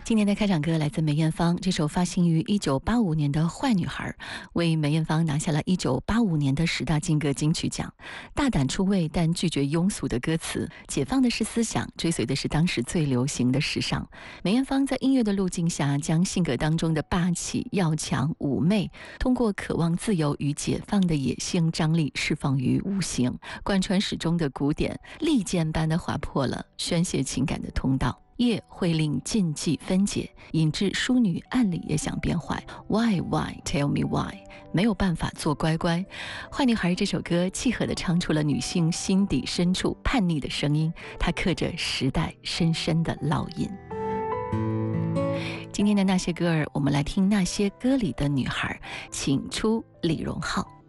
今年的开场歌来自梅艳芳，这首发行于1985年的《坏女孩》为梅艳芳拿下了1985年的10大劲歌金曲奖。大胆出位但拒绝庸俗的歌词，解放的是思想，追随的是当时最流行的时尚。梅艳芳在音乐的路径下，将性格当中的霸气、要强、妩媚，通过渴望自由与解放的野性张力释放于无形，贯穿始终的古典，利剑般的划破了宣泄情感的通道。夜会令禁忌分解，引致淑女暗里也想变坏。 Why tell me why， 没有办法做乖乖。坏女孩这首歌契合地唱出了女性心底深处叛逆的声音，它刻着时代深深的烙印。今天的那些歌儿，我们来听那些歌里的女孩，请出李荣浩。